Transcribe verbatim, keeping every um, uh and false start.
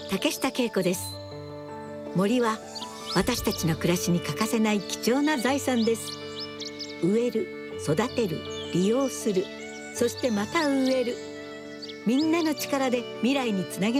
竹下恵子です。森は私たちの暮らしに欠かせない貴重な財産です。植える、育てる、利用する、そしてまた植える。みんなの力で未来につなげ